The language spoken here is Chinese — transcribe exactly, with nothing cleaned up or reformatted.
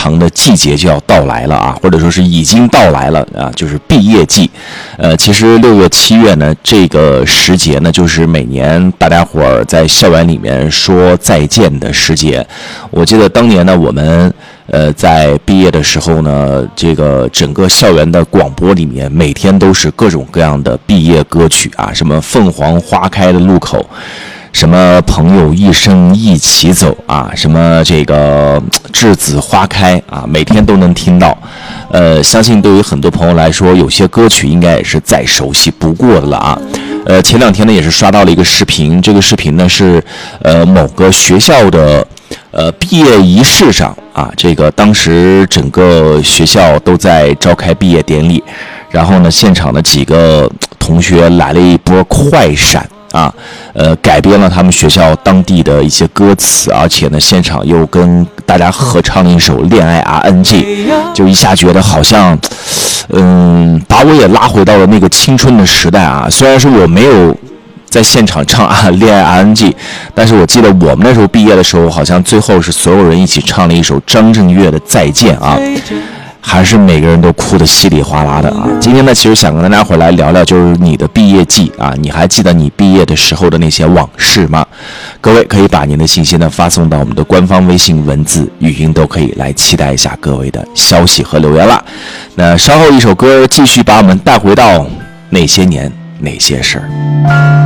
长的季节就要到来了啊，或者说是已经到来了啊，就是毕业季。呃，其实六月、七月呢，这个时节呢，就是每年大家伙儿在校园里面说再见的时节。我记得当年呢，我们呃在毕业的时候呢，这个整个校园的广播里面，每天都是各种各样的毕业歌曲啊，什么凤凰花开的路口。什么朋友一生一起走啊，什么这个栀子花开啊，每天都能听到。呃，相信对于很多朋友来说，有些歌曲应该也是再熟悉不过的了啊。呃，前两天呢也是刷到了一个视频，这个视频呢是呃某个学校的呃毕业仪式上啊，这个当时整个学校都在召开毕业典礼，然后呢现场的几个同学来了一波快闪。啊，呃，改编了他们学校当地的一些歌词，而且呢，现场又跟大家合唱了一首《恋爱 R N G》，就一下觉得好像，嗯，把我也拉回到了那个青春的时代啊。虽然说我没有在现场唱啊《恋爱 R N G》，但是我记得我们那时候毕业的时候，好像最后是所有人一起唱了一首张震岳的《再见》啊。还是每个人都哭得稀里哗啦的啊！今天呢，其实想跟大家伙来聊聊，就是你的毕业季啊，你还记得你毕业的时候的那些往事吗？各位可以把您的信息呢发送到我们的官方微信，文字、语音都可以，来期待一下各位的消息和留言啦。那稍后一首歌继续把我们带回到那些年那些事儿。